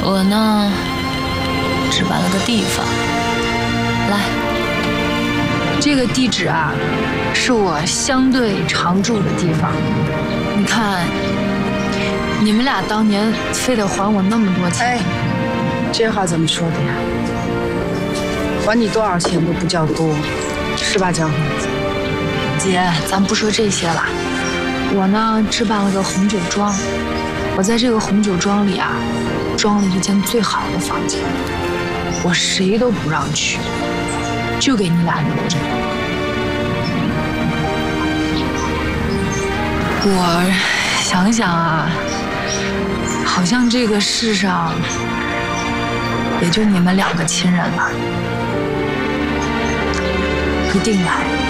我呢，置办了个地方。来，这个地址啊，是我相对常住的地方。你看，你们俩当年非得还我那么多钱。 哎，这话怎么说的呀？还你多少钱都不叫多，是吧，江河？ 姐，咱不说这些了。我呢，置办了个红酒庄。我在这个红酒庄里啊，装了一间最好的房间，我谁都不让去，就给你俩留着。我想想啊，好像这个世上也就你们2个亲人了，一定来。